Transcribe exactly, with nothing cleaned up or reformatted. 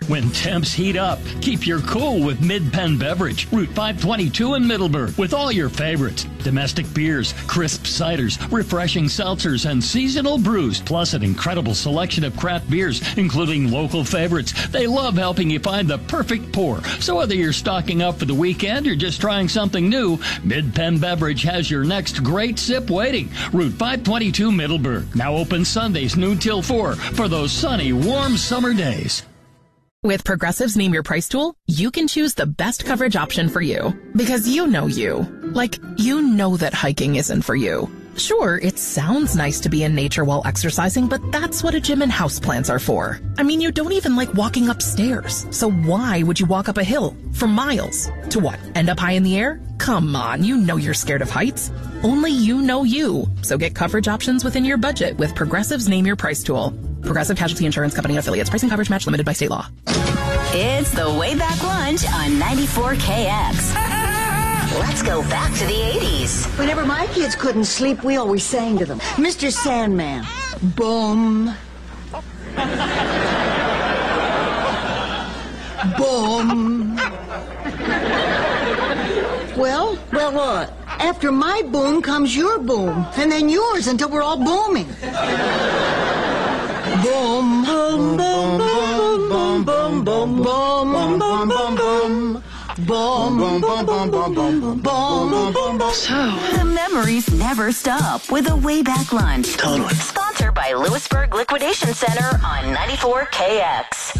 When temps heat up, keep your cool with Mid-Penn Beverage, Route five twenty-two in Middleburg, with all your favorites. Domestic beers, crisp ciders, refreshing seltzers, and seasonal brews, plus an incredible selection of craft beers, including local favorites. They love helping you find the perfect pour. So whether you're stocking up for the weekend or just trying something new, Mid-Penn Beverage has your next great sip waiting. Route five twenty-two Middleburg. Now open Sundays noon till four for those sunny, warm summer days. With Progressive's Name Your Price tool, you can choose the best coverage option for you. Because you know you. Like, you know that hiking isn't for you. Sure, it sounds nice to be in nature while exercising, but that's what a gym and houseplants are for. I mean, you don't even like walking upstairs. So why would you walk up a hill for miles? To what, end up high in the air? Come on, you know you're scared of heights. Only you know you. So get coverage options within your budget with Progressive's Name Your Price tool. Progressive Casualty Insurance Company and affiliates. Pricing coverage match limited by state law. It's the Way Back Lunch on ninety-four K X. Let's go back to the eighties. Whenever my kids couldn't sleep, we always sang to them. Mister Sandman, boom. Boom. Well, well what? After my boom comes your boom, and then yours until we're all booming. Boom, boom, boom, boom, boom, boom, boom, boom, boom, boom, boom. Boom, boom, boom, boom, boom, boom, boom, boom, boom. So, the memories never stop with a Way Back Lunch. Totally. Sponsored by Lewisburg Liquidation Center on ninety-four K X.